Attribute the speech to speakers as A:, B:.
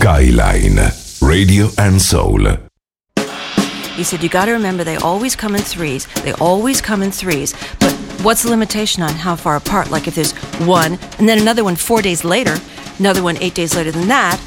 A: Skyline, Radio and Soul.
B: He said, you got to remember they always come in threes. They always come in threes. But what's the limitation on how far apart? Like if there's one and then another one 4 days later, another one 8 days later than that,